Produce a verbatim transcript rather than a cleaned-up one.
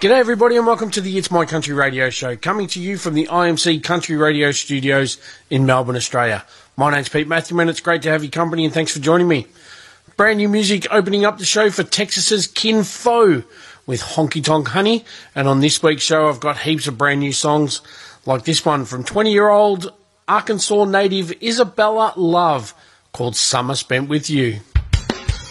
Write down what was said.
G'day everybody and welcome to the It's My Country Radio Show, coming to you from the I M C Country Radio Studios in Melbourne, Australia. My name's Pete Matthew and it's great to have your company and thanks for joining me. Brand new music opening up the show for Texas's Kin Fo with Honky Tonk Honey, and on this week's show I've got heaps of brand new songs like this one from twenty-year-old Arkansas native Isabella Love called Summer Spent With You.